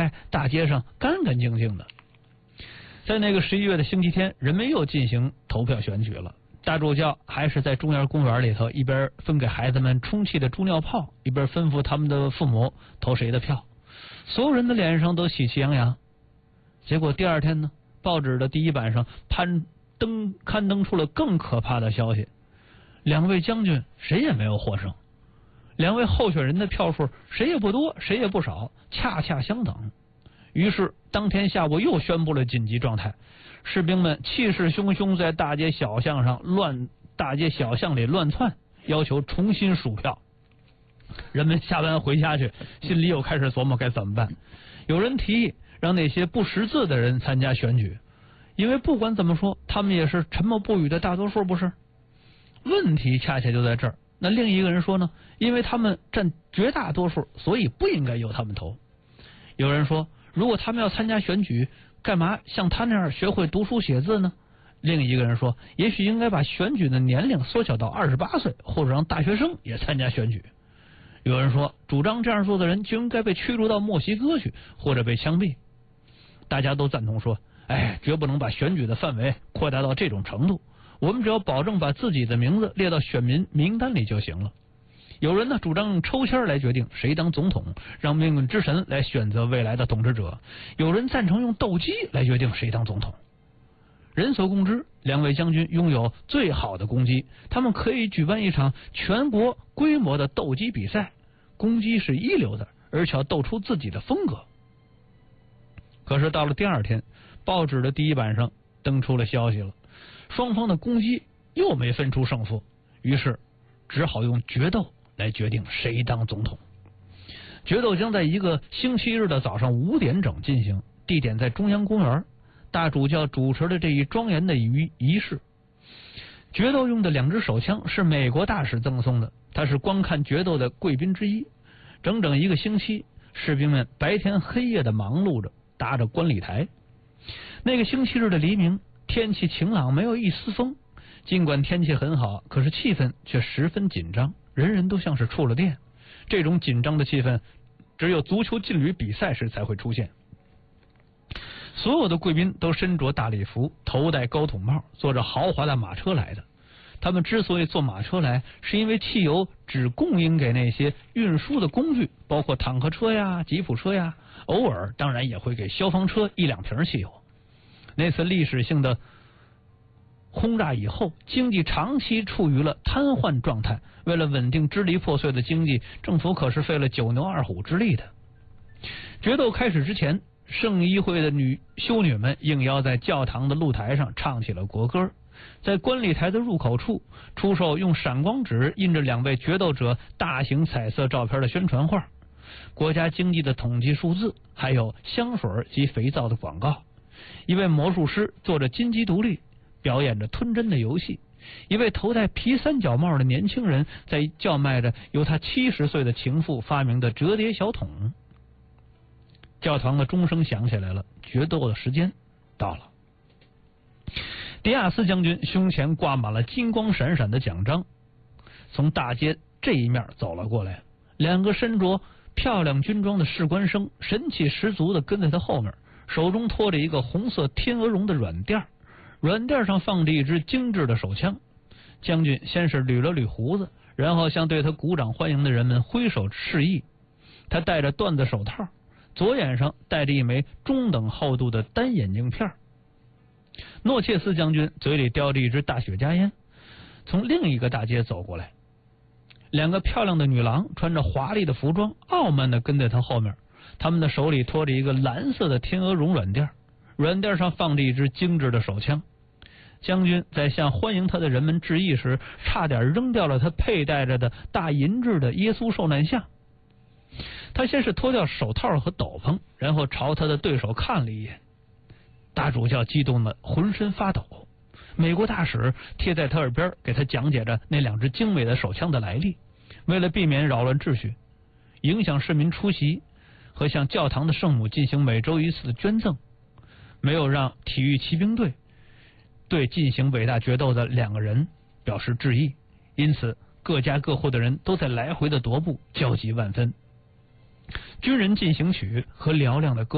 开，大街上干干净净的。在那个11月的星期天，人们又进行投票选举了。大主教还是在中央公园里头，一边分给孩子们充气的猪尿泡，一边吩咐他们的父母投谁的票。所有人的脸上都喜气洋洋。结果第二天呢，报纸的第一版上刊登出了更可怕的消息：2位将军谁也没有获胜，2位候选人的票数谁也不多，谁也不少，恰恰相等。于是当天下午又宣布了紧急状态，士兵们气势汹汹在大街小巷里乱窜，要求重新数票。人们下班回家去，心里又开始琢磨该怎么办。有人提议让那些不识字的人参加选举，因为不管怎么说，他们也是沉默不语的大多数，不是？问题恰恰就在这儿。那另一个人说呢，因为他们占绝大多数，所以不应该由他们投。有人说，如果他们要参加选举，干嘛像他那样学会读书写字呢？另一个人说，也许应该把选举的年龄缩小到28岁，或者让大学生也参加选举。有人说，主张这样做的人就应该被驱逐到墨西哥去，或者被枪毙。大家都赞同说，绝不能把选举的范围扩大到这种程度，我们只要保证把自己的名字列到选民名单里就行了。有人呢主张用抽签来决定谁当总统，让命运之神来选择未来的统治者。有人赞成用斗鸡来决定谁当总统。人所共知，2位将军拥有最好的攻击，他们可以举办一场全国规模的斗鸡比赛，攻击是一流的，而且要斗出自己的风格。可是到了第二天，报纸的第一版上登出了消息了，双方的攻击又没分出胜负，于是只好用决斗来决定谁当总统。决斗将在一个星期日的早上5点整进行，地点在中央公园。大主教主持了这一庄严的仪式。决斗用的2支手枪是美国大使赠送的，他是观看决斗的贵宾之一。整整1个星期，士兵们白天黑夜的忙碌着，搭着观礼台。那个星期日的黎明，天气晴朗，没有一丝风。尽管天气很好，可是气氛却十分紧张，人人都像是触了电。这种紧张的气氛只有足球劲旅比赛时才会出现。所有的贵宾都身着大礼服，头戴高筒帽，坐着豪华的马车来的。他们之所以坐马车来，是因为汽油只供应给那些运输的工具，包括坦克车呀、吉普车呀，偶尔当然也会给消防车1-2瓶汽油。那次历史性的轰炸以后，经济长期处于了瘫痪状态。为了稳定支离破碎的经济，政府可是费了9牛2虎之力的。决斗开始之前，圣衣会的修女们应邀在教堂的露台上唱起了国歌。在观礼台的入口处出售用闪光纸印着2位决斗者大型彩色照片的宣传画，国家经济的统计数字，还有香水及肥皂的广告。一位魔术师坐着金鸡独立，表演着吞针的游戏。一位头戴皮三角帽的年轻人在叫卖着由他70岁的情妇发明的折叠小桶。教堂的钟声响起来了，决斗的时间到了。迪亚斯将军胸前挂满了金光闪闪的奖章，从大街这一面走了过来。2个身着漂亮军装的士官生神气十足的跟在他后面，手中托着一个红色天鹅绒的软垫，软垫上放着一支精致的手枪。将军先是捋了捋胡子，然后向对他鼓掌欢迎的人们挥手示意。他戴着缎子手套，左眼上戴着一枚中等厚度的单眼镜片。诺切斯将军嘴里叼着一支大雪茄烟，从另一个大街走过来。2个漂亮的女郎穿着华丽的服装，傲慢地跟在他后面。他们的手里托着一个蓝色的天鹅绒软垫，软垫上放着一支精致的手枪。将军在向欢迎他的人们致意时，差点扔掉了他佩戴着的大银质的耶稣受难像。他先是脱掉手套和斗篷，然后朝他的对手看了一眼。大主教激动的浑身发抖。美国大使贴在他耳边给他讲解着那2支精美的手枪的来历。为了避免扰乱秩序，影响市民出席和向教堂的圣母进行每周1次的捐赠，没有让体育骑兵队对进行伟大决斗的2个人表示致意，因此各家各户的人都在来回的踱步，焦急万分。军人进行曲和嘹亮的歌